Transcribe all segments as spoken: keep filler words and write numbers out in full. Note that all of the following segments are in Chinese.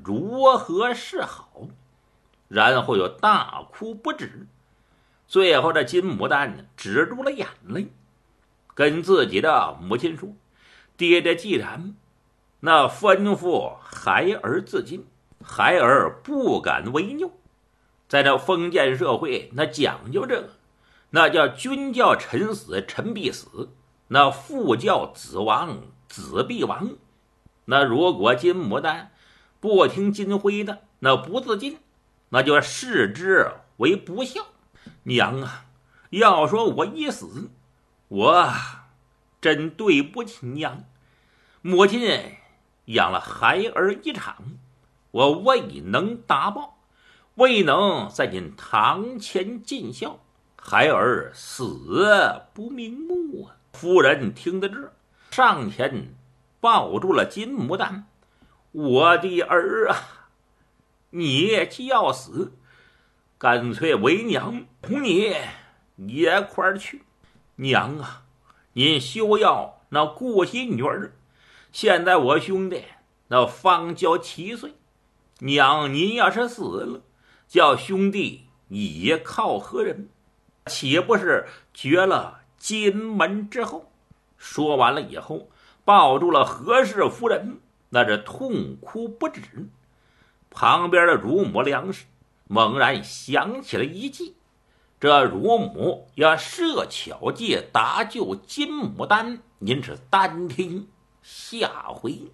如何是好，然后又大哭不止。最后这金牡丹止住了眼泪，跟自己的母亲说：爹爹既然那吩咐孩儿自尽，孩儿不敢违拗。在这封建社会，那讲究这个，那叫君叫臣死，臣必死；那父叫子亡，子必亡。那如果金牡丹不听金辉的，那不自尽，那就视之为不孝。娘啊，要说我一死，我真对不起娘。母亲养了孩儿一场，我未能达报，未能在您堂前尽孝，孩儿死不瞑目啊！夫人听得这，上前抱住了金牡丹：我的儿啊，你既要死，干脆为娘同你一块儿去。娘啊，您休要那顾惜女儿，现在我兄弟那方交七岁，娘您要是死了，叫兄弟倚靠何人？岂不是绝了金门之后？说完了以后，抱住了何氏夫人，那是痛哭不止。旁边的乳母梁氏猛然想起了一计，这乳母要设巧计搭救金牡丹，您是单听下回。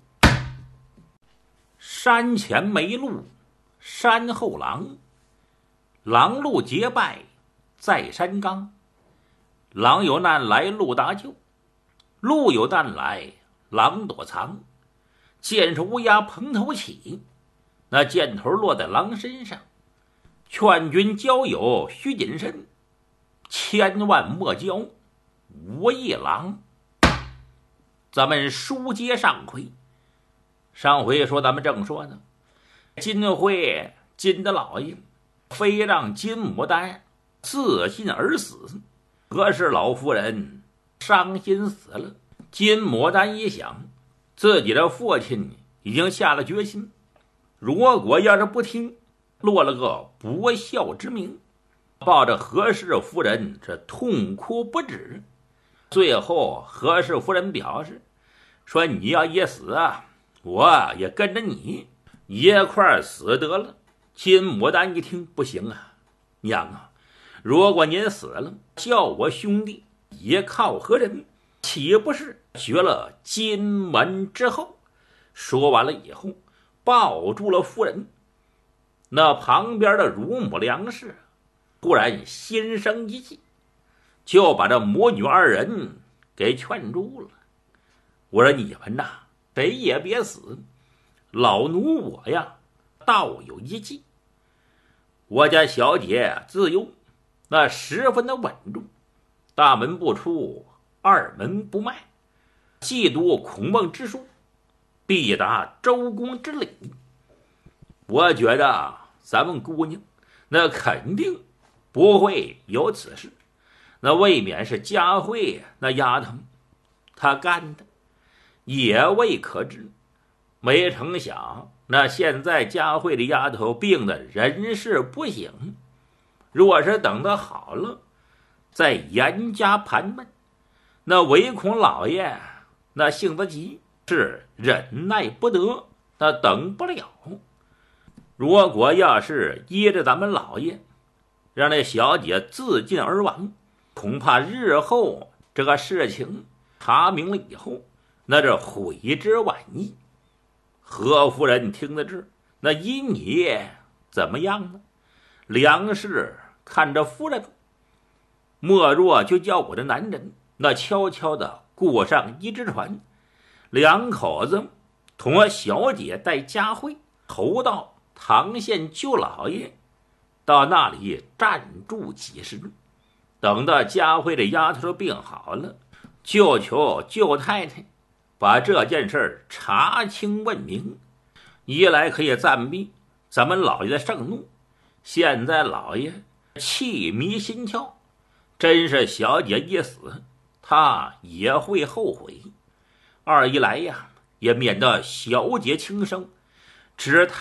山前没路，山后狼，狼鹿结拜在山岗。狼有难来鹿搭救，鹿有难来狼躲藏。见是乌鸦蓬头起，那箭头落在狼身上。劝君交友须谨慎，千万莫交无义郎。咱们书接上回，上回说咱们正说呢，金辉金的老爷非让金牡丹自尽而死，何氏老夫人伤心死了。金牡丹一想，自己的父亲已经下了决心，如果要是不听，落了个不孝之名，抱着何氏夫人这痛哭不止。最后何氏夫人表示说：你要一死啊，我也跟着你一块死得了。金牡丹一听，不行啊，娘啊，如果您死了，叫我兄弟依靠何人？岂不是绝了金门之后？说完了以后，抱住了夫人。那旁边的乳母梁氏忽然心生一计，就把这母女二人给劝住了。我说你们呐，谁也别死，老奴我呀倒有一计。我家小姐自幼那十分的稳重，大门不出，二门不迈，既读孔孟之书，必达周公之礼。我觉得咱们姑娘那肯定不会有此事，那未免是佳慧那丫头她干的，也未可知。没成想那现在佳慧的丫头病的人事不省，若是等得好了再严加盘问，那唯恐老爷那性子急，是忍耐不得，那等不了。如果要是依着咱们老爷，让那小姐自尽而亡，恐怕日后这个事情查明了以后，那这悔之晚矣。何夫人听得这，那依你怎么样呢？梁氏看着夫人，莫若就叫我的男人那悄悄的雇上一只船，两口子同我小姐带佳慧投到唐县舅老爷，到那里暂住几时，等到佳慧的丫头病好了，就求舅太太把这件事查清问明，一来可以暂避咱们老爷的盛怒，现在老爷气迷心窍，真是小姐一死他也会后悔；二一来呀，也免得小姐轻生，只